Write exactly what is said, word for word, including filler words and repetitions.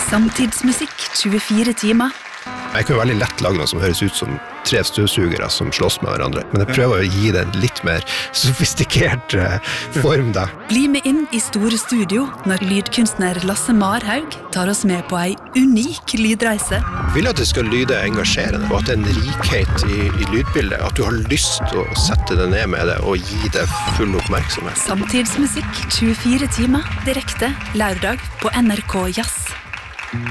Samtidsmusikk tjuefire timer. Jeg kan jo veldig lett lage noe som høres ut som tre støvsugere som slåss med hverandre, men jeg prøver å gi det en litt mer sofistikert form da. Bli med inn i store studio når lydkunstner Lasse Marhaug tar oss med på ei unik lydreise. Jeg vil at det skal lyde engasjerende, og at det er en rikhet i, i lydbildet, at du har lyst til å sette det ned med det og gi det full oppmerksomhet. Samtidsmusikk tjuefire timer, direkte lørdag på N R K Jazz.